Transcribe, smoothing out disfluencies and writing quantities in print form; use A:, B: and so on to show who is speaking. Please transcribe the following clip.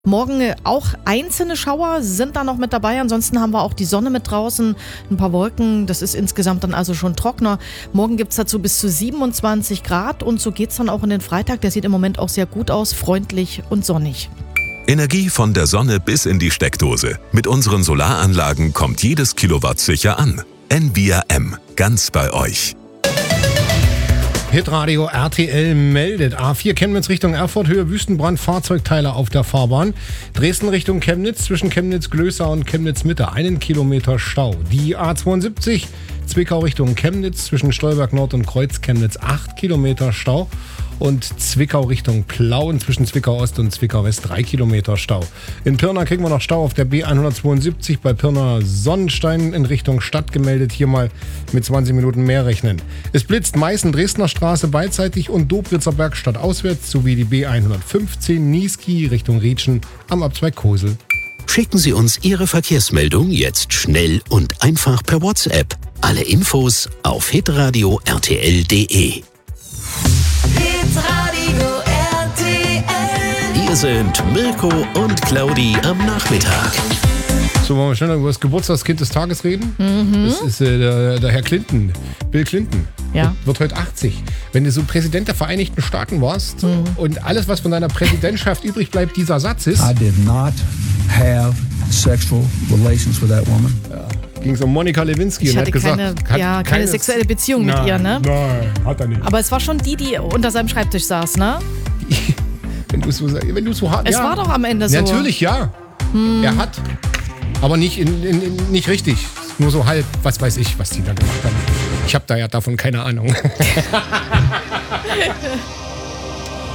A: Morgen auch einzelne Schauer sind da noch mit dabei. Ansonsten haben wir auch die Sonne mit draußen, ein paar Wolken. Das ist insgesamt dann also schon trockener. Morgen gibt es dazu bis zu 27 Grad und so geht es dann auch in den Freitag. Der sieht im Moment auch sehr gut aus, freundlich und sonnig.
B: Energie von der Sonne bis in die Steckdose. Mit unseren Solaranlagen kommt jedes Kilowatt sicher an. Envia M, ganz bei euch.
C: Hitradio RTL meldet. A4 Chemnitz Richtung Erfurt, Höhe Wüstenbrand, Fahrzeugteile auf der Fahrbahn. Dresden Richtung Chemnitz, zwischen Chemnitz-Glößau und Chemnitz-Mitte, 1 Kilometer Stau. Die A72 Zwickau Richtung Chemnitz, zwischen Stolberg Nord und Kreuz Chemnitz, 8 Kilometer Stau. Und Zwickau Richtung Plauen, zwischen Zwickau Ost und Zwickau West, 3 Kilometer Stau. In Pirna kriegen wir noch Stau auf der B172 bei Pirna Sonnenstein in Richtung Stadt gemeldet. Hier mal mit 20 Minuten mehr rechnen. Es blitzt Meißen-Dresdner Straße beidseitig und Dobritzer Bergstadt auswärts sowie die B115 Niesky Richtung Rietschen am Abzweig Kosel.
D: Schicken Sie uns Ihre Verkehrsmeldung jetzt schnell und einfach per WhatsApp. Alle Infos auf hitradio rtl.de.
E: Hitradio RTL.
D: Hier sind Mirko und Claudi am Nachmittag.
C: So, wollen wir schneller über das Geburtstagskind des Tages reden? Das ist der Herr Clinton, Bill Clinton.
A: Ja.
C: Wird heute 80. Wenn du so Präsident der Vereinigten Staaten warst und alles, was von deiner Präsidentschaft übrig bleibt, dieser Satz ist...
F: I did not have sexual relations with that woman.
C: Ging es um Monika Lewinsky
A: Ich
C: und
A: hatte
C: hat gesagt...
A: keine sexuelle Beziehung mit ihr, ne?
C: Nein, hat er nicht.
A: Aber es war schon die unter seinem Schreibtisch saß, ne?
C: Wenn du so hart...
A: Es war doch am Ende so.
C: Natürlich, ja. Er hat, aber nicht richtig. Nur so halb, was weiß ich, was die da gemacht haben. Ich habe da ja davon keine Ahnung.